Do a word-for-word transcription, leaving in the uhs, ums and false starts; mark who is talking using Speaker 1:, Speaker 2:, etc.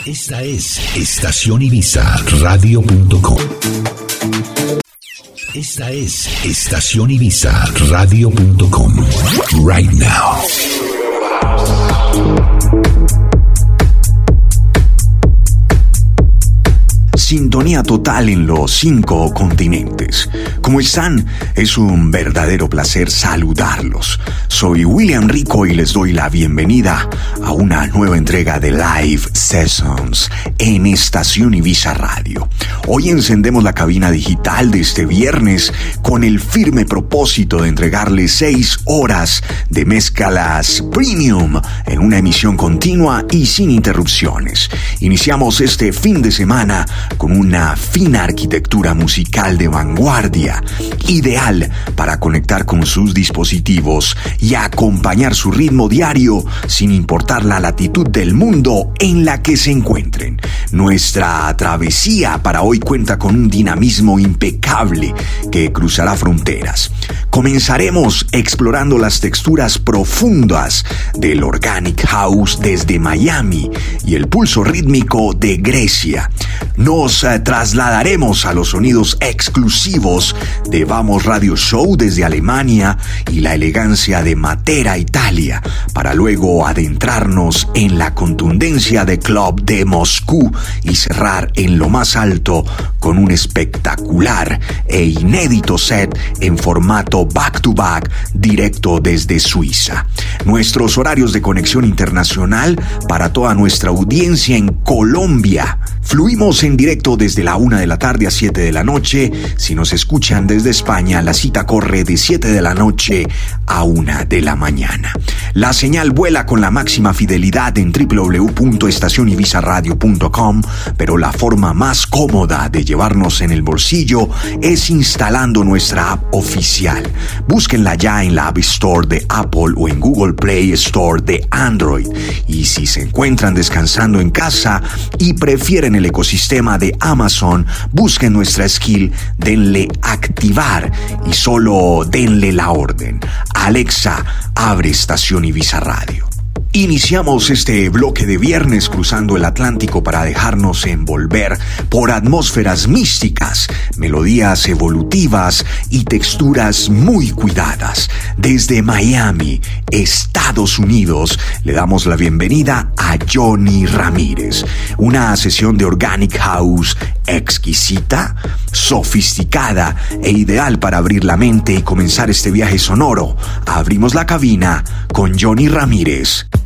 Speaker 1: Esta es Estación Ibiza Radio punto com. Esta es Estación Ibiza Radio punto com. Right now. Sintonía total en los cinco continentes. ¿Cómo están? Es un verdadero placer saludarlos. Soy William Rico y les doy la bienvenida a una nueva entrega de Live Sessions en Estación Ibiza Radio. Hoy encendemos la cabina digital de este viernes con el firme propósito de entregarles seis horas de mezclas premium en una emisión continua y sin interrupciones. Iniciamos este fin de semana con una fina arquitectura musical de vanguardia, ideal para conectar con sus dispositivos y acompañar su ritmo diario sin importar la latitud del mundo en la que se encuentren. Nuestra travesía para hoy cuenta con un dinamismo impecable que cruzará fronteras. Comenzaremos explorando las texturas profundas del Organic House desde Miami y el pulso rítmico de Grecia. Nos eh, trasladaremos a los sonidos exclusivos de Vamos Radio Show desde Alemania y la elegancia de Matera, Italia, para luego adentrarnos en la contundencia de Club de Moscú y cerrar en lo más alto con un espectacular e inédito set en formato back-to-back directo desde Suiza. Nuestros horarios de conexión internacional para toda nuestra audiencia en Colombia. Fluimos en directo desde la una de la tarde a siete de la noche. Si nos escuchan desde España, la cita corre de siete de la noche a una de la mañana. La señal vuela con la máxima fidelidad en doble u doble u doble u punto estación ibiza radio punto com, pero la forma más cómoda de llevarnos en el bolsillo es instalando nuestra app oficial. Búsquenla ya en la App Store de Apple o en Google Play Store de Android. Y si se encuentran descansando en casa y prefieren el ecosistema de Amazon, busquen nuestra skill, denle activar y solo denle la orden. Alexa, abre Estación Ibiza Radio. Iniciamos este bloque de viernes cruzando el Atlántico para dejarnos envolver por atmósferas místicas, melodías evolutivas y texturas muy cuidadas. Desde Miami, Estados Unidos, le damos la bienvenida a Johnny Ramírez. Una sesión de Organic House exquisita, sofisticada e ideal para abrir la mente y comenzar este viaje sonoro. Abrimos la cabina con Johnny Ramírez.